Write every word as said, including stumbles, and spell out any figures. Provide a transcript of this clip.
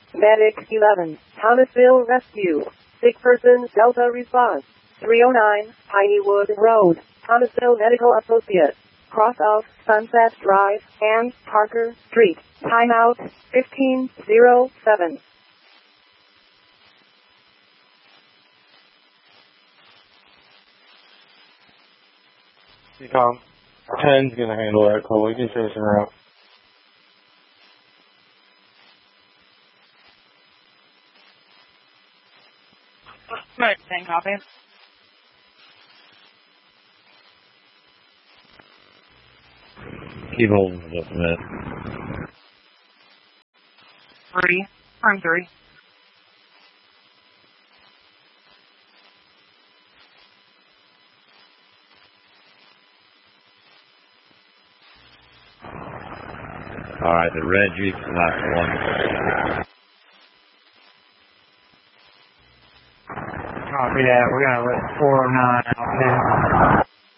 Medic eleven, Thomasville Rescue. Sick person Delta response. three oh nine, Pineywood Road, Thomasville Medical Associates. Cross of Sunset Drive and Parker Street. Timeout fifteen oh seven. Hey, Tom. ten's gonna handle that call. We can finish her out. Right, same copy. Keep holding it up a minute. Three. Room three. All right, the red Jeep's the last one. Copy that. We're gonna let four oh nine out too.